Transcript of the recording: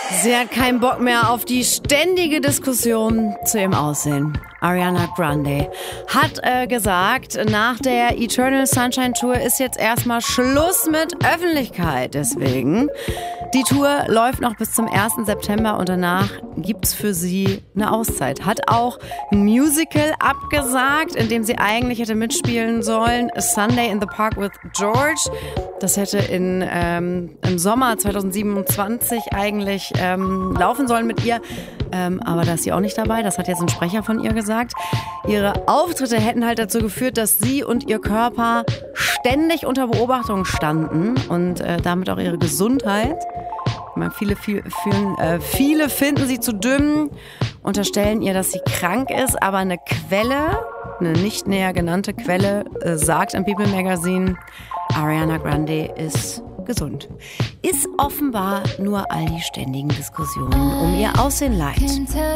Sie hat keinen Bock mehr auf die ständige Diskussion zu ihrem Aussehen. Ariana Grande hat gesagt, nach der Eternal Sunshine Tour ist jetzt erstmal Schluss mit Öffentlichkeit. Deswegen, die Tour läuft noch bis zum 1. September und danach gibt's für sie eine Auszeit. Hat auch ein Musical abgesagt, in dem sie eigentlich hätte mitspielen sollen. A Sunday in the Park with George. Das hätte im Sommer 2027 eigentlich laufen sollen mit ihr. Aber da ist sie auch nicht dabei. Das hat jetzt ein Sprecher von ihr gesagt. Ihre Auftritte hätten halt dazu geführt, dass sie und ihr Körper ständig unter Beobachtung standen und damit auch ihre Gesundheit. Viele finden sie zu dünn, unterstellen ihr, dass sie krank ist, aber eine nicht näher genannte Quelle, sagt im People Magazine, Ariana Grande ist gesund. Ist offenbar nur all die ständigen Diskussionen um ihr Aussehen leid.